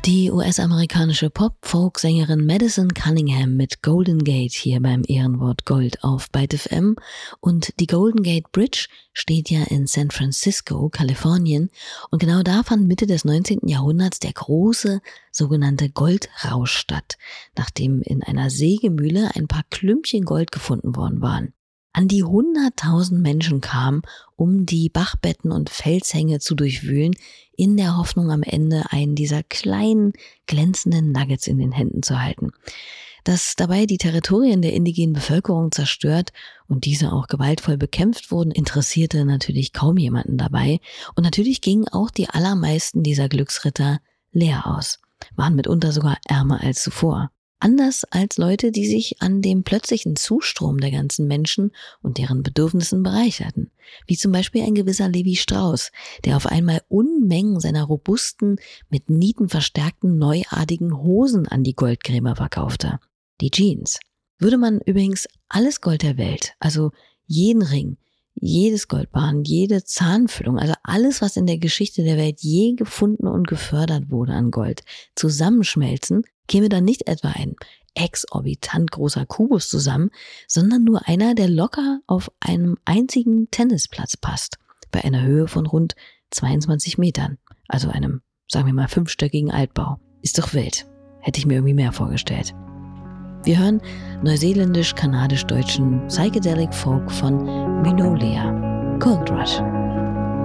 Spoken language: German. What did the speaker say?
Die US-amerikanische Pop-Folk-Sängerin Madison Cunningham mit Golden Gate hier beim Ehrenwort Gold auf Byte FM. Und die Golden Gate Bridge steht ja in San Francisco, Kalifornien. Und genau da fand Mitte des 19. Jahrhunderts der große sogenannte Goldrausch statt, nachdem in einer Sägemühle ein paar Klümpchen Gold gefunden worden waren. An die 100.000 Menschen kamen, um die Bachbetten und Felshänge zu durchwühlen, in der Hoffnung, am Ende einen dieser kleinen, glänzenden Nuggets in den Händen zu halten. Dass dabei die Territorien der indigenen Bevölkerung zerstört und diese auch gewaltvoll bekämpft wurden, interessierte natürlich kaum jemanden dabei. Und natürlich gingen auch die allermeisten dieser Glücksritter leer aus, waren mitunter sogar ärmer als zuvor. Anders als Leute, die sich an dem plötzlichen Zustrom der ganzen Menschen und deren Bedürfnissen bereicherten. Wie zum Beispiel ein gewisser Levi Strauss, der auf einmal Unmengen seiner robusten, mit Nieten verstärkten, neuartigen Hosen an die Goldgräber verkaufte. Die Jeans. Würde man übrigens alles Gold der Welt, also jeden Ring, jedes Goldbarren, jede Zahnfüllung, also alles, was in der Geschichte der Welt je gefunden und gefördert wurde an Gold, zusammenschmelzen, käme dann nicht etwa ein exorbitant großer Kubus zusammen, sondern nur einer, der locker auf einem einzigen Tennisplatz passt, bei einer Höhe von rund 22 Metern, also einem, sagen wir mal, 5-stöckigen Altbau. Ist doch wild. Hätte ich mir irgendwie mehr vorgestellt. Wir hören neuseeländisch-kanadisch-deutschen Psychedelic Folk von Minolia, Gold Rush.